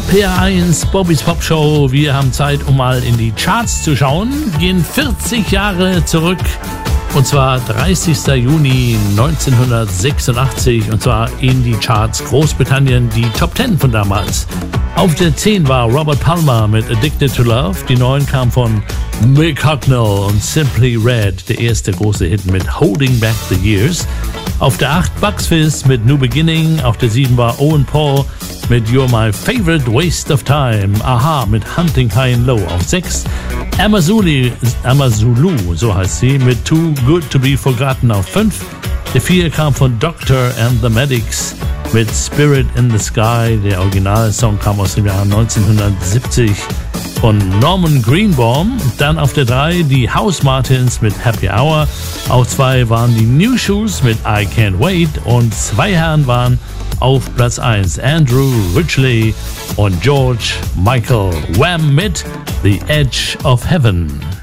SWR1 Bobbys Pop Show. Wir haben Zeit, um mal in die Charts zu schauen. Gehen 40 Jahre zurück. Und zwar 30. Juni 1986. Und zwar in die Charts Großbritannien, die Top 10 von damals. Auf der 10 war Robert Palmer mit Addicted to Love. Die 9 kam von Mick Hucknall und Simply Red. Der erste große Hit mit Holding Back the Years. Auf der 8 Bucks Fizz mit New Beginning. Auf der 7 war Owen Paul mit You're My Favorite Waste of Time. Aha mit Hunting High and Low. Auf 6 Amazulu, so heißt sie, mit Too Good to Be Forgotten. Auf 5. Der 4 kam von Doctor and the Medics mit Spirit in the Sky. Der Originalsong kam aus dem Jahr 1970 von Norman Greenbaum. Dann auf der 3 die House Martins mit Happy Hour. Auf 2 waren die New Shoes mit I Can't Wait. Und 2 Herren waren auf Platz 1 Andrew Ridgeley und George Michael. Wham mit The Edge of Heaven.